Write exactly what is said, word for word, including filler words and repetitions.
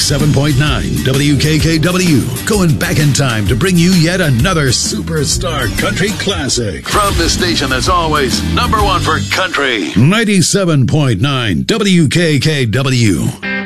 ninety-seven point nine W K K W, going back in time to bring you yet another superstar country classic. From the station that's always number one for country. ninety-seven point nine W K K W.